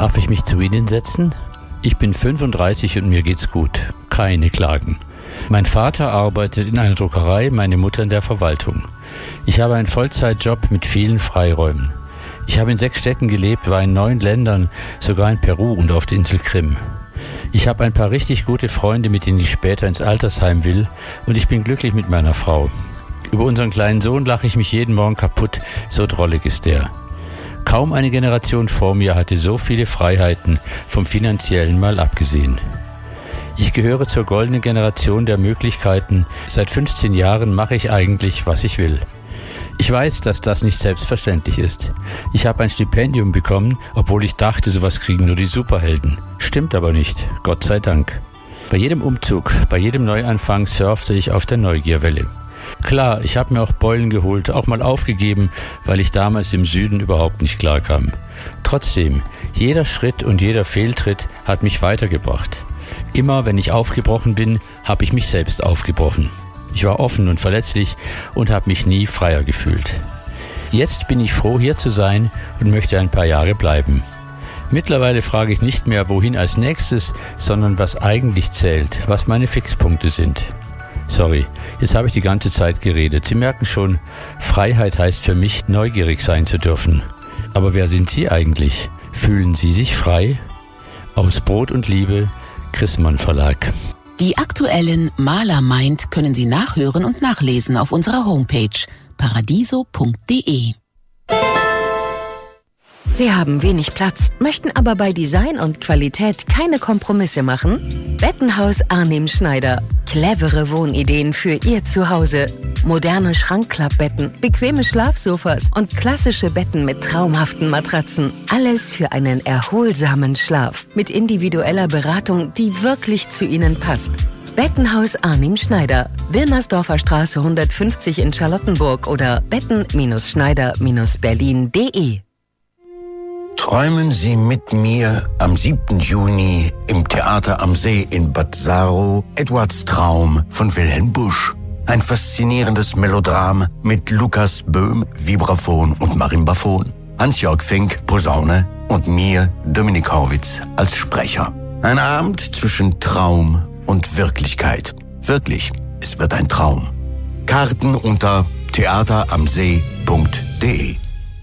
Darf ich mich zu Ihnen setzen? Ich bin 35 und mir geht's gut. Keine Klagen. Mein Vater arbeitet in einer Druckerei, meine Mutter in der Verwaltung. Ich habe einen Vollzeitjob mit vielen Freiräumen. Ich habe in 6 Städten gelebt, war in 9 Ländern, sogar in Peru und auf der Insel Krim. Ich habe ein paar richtig gute Freunde, mit denen ich später ins Altersheim will, und ich bin glücklich mit meiner Frau. Über unseren kleinen Sohn lache ich mich jeden Morgen kaputt, so drollig ist er. Kaum eine Generation vor mir hatte so viele Freiheiten, vom Finanziellen mal abgesehen. Ich gehöre zur goldenen Generation der Möglichkeiten. Seit 15 Jahren mache ich eigentlich, was ich will. Ich weiß, dass das nicht selbstverständlich ist. Ich habe ein Stipendium bekommen, obwohl ich dachte, sowas kriegen nur die Superhelden. Stimmt aber nicht, Gott sei Dank. Bei jedem Umzug, bei jedem Neuanfang surfte ich auf der Neugierwelle. Klar, ich habe mir auch Beulen geholt, auch mal aufgegeben, weil ich damals im Süden überhaupt nicht klarkam. Trotzdem, jeder Schritt und jeder Fehltritt hat mich weitergebracht. Immer wenn ich aufgebrochen bin, habe ich mich selbst aufgebrochen. Ich war offen und verletzlich und habe mich nie freier gefühlt. Jetzt bin ich froh, hier zu sein und möchte ein paar Jahre bleiben. Mittlerweile frage ich nicht mehr, wohin als nächstes, sondern was eigentlich zählt, was meine Fixpunkte sind. Sorry, jetzt habe ich die ganze Zeit geredet. Sie merken schon, Freiheit heißt für mich, neugierig sein zu dürfen. Aber wer sind Sie eigentlich? Fühlen Sie sich frei? Aus Brot und Liebe, Chrismann Verlag. Die aktuellen Maler meint können Sie nachhören und nachlesen auf unserer Homepage paradiso.de. Sie haben wenig Platz, möchten aber bei Design und Qualität keine Kompromisse machen? Bettenhaus Arnim Schneider. Clevere Wohnideen für Ihr Zuhause. Moderne Schrankklappbetten, bequeme Schlafsofas und klassische Betten mit traumhaften Matratzen. Alles für einen erholsamen Schlaf. Mit individueller Beratung, die wirklich zu Ihnen passt. Bettenhaus Arnim Schneider. Wilmersdorfer Straße 150 in Charlottenburg oder betten-schneider-berlin.de. Träumen Sie mit mir am 7. Juni im Theater am See in Bad Saro Edwards Traum von Wilhelm Busch. Ein faszinierendes Melodram mit Lukas Böhm, Vibraphon und Marimbaphon, Hans-Jörg Fink, Posaune und mir, Dominik Horwitz, als Sprecher. Ein Abend zwischen Traum und Wirklichkeit. Wirklich, es wird ein Traum. Karten unter theateramsee.de.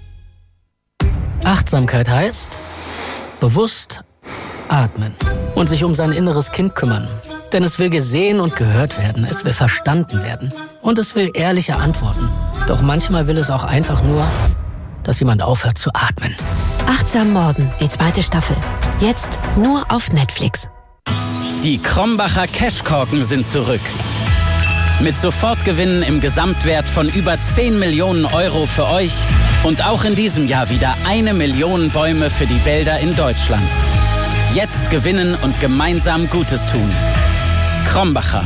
Achtsamkeit heißt bewusst atmen und sich um sein inneres Kind kümmern. Denn es will gesehen und gehört werden, es will verstanden werden und es will ehrliche Antworten. Doch manchmal will es auch einfach nur, dass jemand aufhört zu atmen. Achtsam Morden, die 2. Staffel. Jetzt nur auf Netflix. Die Krombacher Cashkorken sind zurück. Mit Sofortgewinnen im Gesamtwert von über 10 Millionen Euro für euch und auch in diesem Jahr wieder 1 Million Bäume für die Wälder in Deutschland. Jetzt gewinnen und gemeinsam Gutes tun. Krombacher.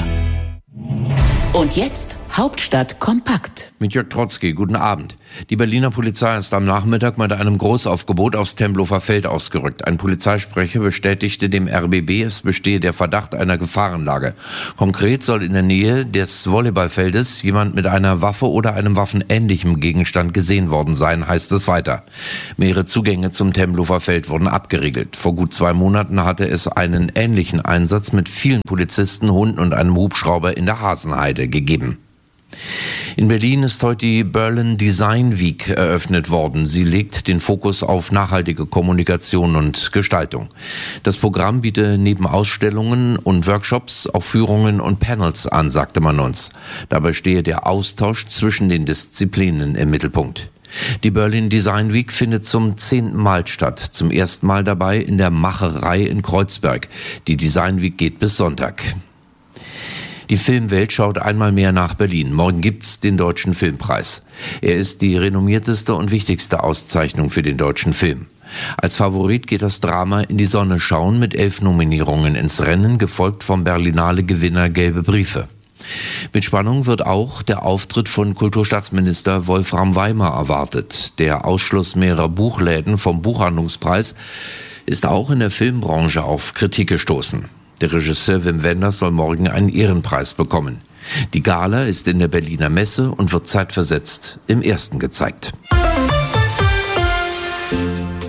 Und jetzt Hauptstadt kompakt. Mit Jörg Trotzki, guten Abend. Die Berliner Polizei ist am Nachmittag mit einem Großaufgebot aufs Tempelhofer Feld ausgerückt. Ein Polizeisprecher bestätigte dem RBB, es bestehe der Verdacht einer Gefahrenlage. Konkret soll in der Nähe des Volleyballfeldes jemand mit einer Waffe oder einem waffenähnlichen Gegenstand gesehen worden sein, heißt es weiter. Mehrere Zugänge zum Tempelhofer Feld wurden abgeriegelt. Vor gut 2 Monaten hatte es einen ähnlichen Einsatz mit vielen Polizisten, Hunden und einem Hubschrauber in der Hasenheide gegeben. In Berlin ist heute die Berlin Design Week eröffnet worden. Sie legt den Fokus auf nachhaltige Kommunikation und Gestaltung. Das Programm bietet neben Ausstellungen und Workshops auch Führungen und Panels an, sagte man uns. Dabei stehe der Austausch zwischen den Disziplinen im Mittelpunkt. Die Berlin Design Week findet zum 10. Mal statt. Zum ersten Mal dabei in der Macherei in Kreuzberg. Die Design Week geht bis Sonntag. Die Filmwelt schaut einmal mehr nach Berlin. Morgen gibt's den Deutschen Filmpreis. Er ist die renommierteste und wichtigste Auszeichnung für den deutschen Film. Als Favorit geht das Drama In die Sonne schauen mit 11 Nominierungen ins Rennen, gefolgt vom Berlinale-Gewinner Gelbe Briefe. Mit Spannung wird auch der Auftritt von Kulturstaatsminister Wolfram Weimar erwartet. Der Ausschluss mehrerer Buchläden vom Buchhandlungspreis ist auch in der Filmbranche auf Kritik gestoßen. Der Regisseur Wim Wenders soll morgen einen Ehrenpreis bekommen. Die Gala ist in der Berliner Messe und wird zeitversetzt im 1. gezeigt.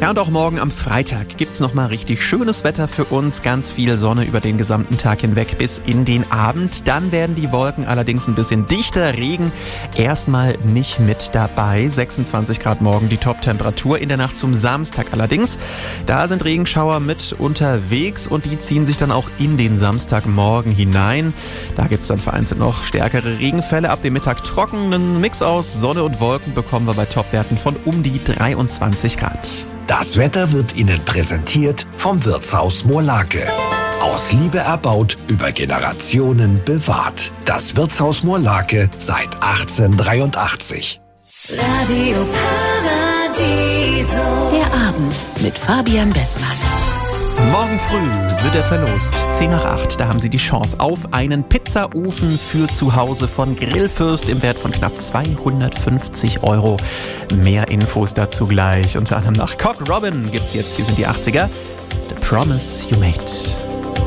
Ja, und auch morgen am Freitag gibt's nochmal richtig schönes Wetter für uns. Ganz viel Sonne über den gesamten Tag hinweg bis in den Abend. Dann werden die Wolken allerdings ein bisschen dichter. Regen erstmal nicht mit dabei. 26 Grad morgen die Top-Temperatur. In der Nacht zum Samstag allerdings. Da sind Regenschauer mit unterwegs und die ziehen sich dann auch in den Samstagmorgen hinein. Da gibt's dann vereinzelt noch stärkere Regenfälle. Ab dem Mittag trocken. Einen Mix aus Sonne und Wolken bekommen wir bei Topwerten von um die 23 Grad. Das Wetter wird Ihnen präsentiert vom Wirtshaus Moorlake. Aus Liebe erbaut, über Generationen bewahrt. Das Wirtshaus Moorlake seit 1883. Radio Paradiso. Der Abend mit Fabian Bessmann. Morgen früh wird er verlost. 10 nach 8, da haben Sie die Chance auf einen Pizzaofen für zu Hause von Grillfürst im Wert von knapp 250 €. Mehr Infos dazu gleich. Unter anderem nach Cock Robin gibt's jetzt, hier sind die 80er, The Promise You Made.